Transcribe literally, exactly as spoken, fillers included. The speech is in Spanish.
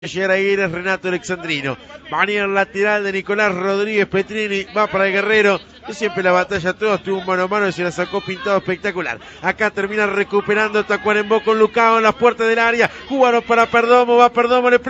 Llegar ahí es Renato Alexandrino. Manía lateral de Nicolás Rodríguez Petrini. Va para el Guerrero. Y siempre la batalla todos. Tuvo un mano a mano y se la sacó pintado espectacular. Acá termina recuperando Tacuarembó con Lucao en las puertas del área. Cubano para Perdomo. Va Perdomo. Le